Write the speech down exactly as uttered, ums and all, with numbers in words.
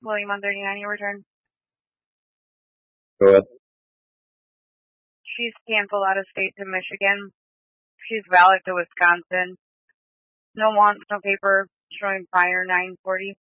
William one thirty-nine, your return. Go ahead. She's canceled out of state to Michigan. She's valid to Wisconsin. No wants, no paper, showing prior nine forty.